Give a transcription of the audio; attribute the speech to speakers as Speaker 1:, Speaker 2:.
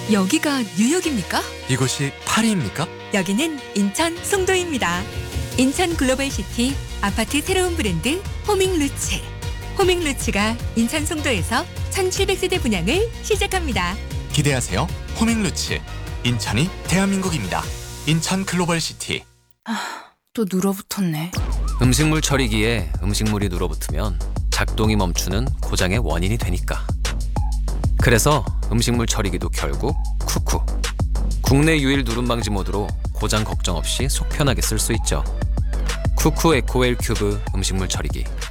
Speaker 1: 여기가 뉴욕입니까?
Speaker 2: 이곳이 파리입니까?
Speaker 1: 여기는 인천 송도입니다. 인천 글로벌시티 아파트 새로운 브랜드 호밍루츠. 호밍루츠가 인천 송도에서 1700세대 분양을 시작합니다.
Speaker 2: 기대하세요. 호밍루츠. 인천이 대한민국입니다. 인천 글로벌시티.
Speaker 3: 또 눌어붙었네.
Speaker 4: 음식물 처리기에 음식물이 눌어붙으면 작동이 멈추는 고장의 원인이 되니까. 그래서 음식물 처리기도 결국 쿠쿠. 국내 유일 누름 방지 모드로 고장 걱정 없이 속 편하게 쓸 수 있죠. 쿠쿠 에코웰 큐브 음식물 처리기.